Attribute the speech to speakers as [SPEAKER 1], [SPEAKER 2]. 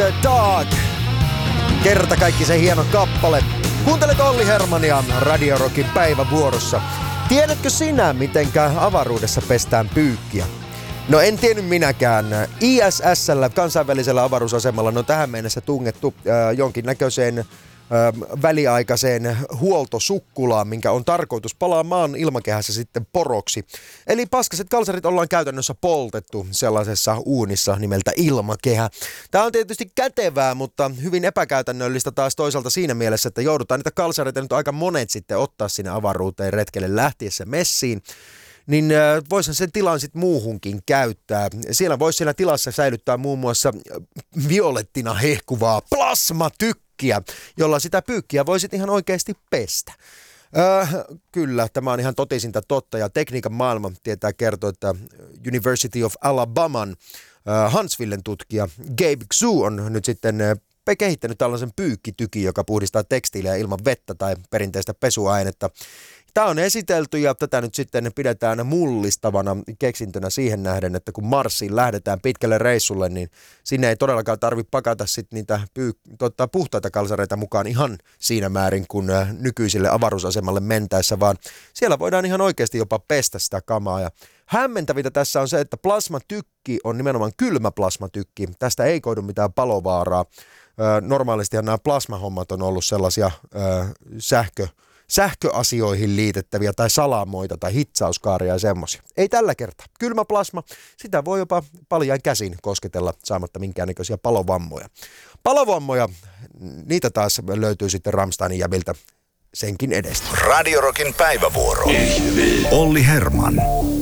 [SPEAKER 1] Dog. Kerta kaikki se hieno kappale. Kuuntelet Olli Hermania Radio Rockin päivävuorossa. Tiedätkö sinä, mitenkä avaruudessa pestään pyykkiä? No en tiennyt minäkään. ISS:llä, kansainvälisellä avaruusasemalla, on tähän mennessä tungettu jonkinnäköiseen väliaikaiseen huoltosukkulaan, minkä on tarkoitus palaa maan ilmakehässä sitten poroksi. Eli paskaset kalsarit ollaan käytännössä poltettu sellaisessa uunissa nimeltä ilmakehä. Tämä on tietysti kätevää, mutta hyvin epäkäytännöllistä taas toisaalta siinä mielessä, että joudutaan niitä kalsareita nyt aika monet sitten ottaa sinne avaruuteen retkelle lähtiessä messiin. Niin voisihan sen tilan sitten muuhunkin käyttää. Siellä voisi siinä tilassa säilyttää muun muassa violettina hehkuvaa plasmatykkiä, jolla sitä pyykkiä voisit ihan oikeasti pestä. Kyllä, tämä on ihan totisinta totta, ja tekniikan maailma tietää kertoa, että University of Alabaman Huntsvillen tutkija Gabe Xu on nyt sitten kehittänyt tällaisen pyykkitykin, joka puhdistaa tekstiiliä ilman vettä tai perinteistä pesuainetta. Tämä on esitelty ja tätä nyt sitten pidetään mullistavana keksintönä siihen nähden, että kun Marsiin lähdetään pitkälle reissulle, niin sinne ei todellakaan tarvitse pakata sitten niitä puhtaita kalsareita mukaan ihan siinä määrin kuin nykyisille avaruusasemalle mentäessä, vaan siellä voidaan ihan oikeasti jopa pestä sitä kamaa. Ja hämmentävintä tässä on se, että plasmatykki on nimenomaan kylmä plasmatykki. Tästä ei koidu mitään palovaaraa. Normaalistihan nämä plasmahommat on ollut sellaisia sähköasioihin liitettäviä tai salamoita tai hitsauskaaria ja semmoisia. Ei tällä kertaa. Kylmä plasma, sitä voi jopa paljain käsin kosketella saamatta minkäännäköisiä palovammoja. Palovammoja, niitä taas löytyy sitten Rammsteinin jäviltä senkin edestä.
[SPEAKER 2] Radio Rockin päivävuoro. Olli Herman.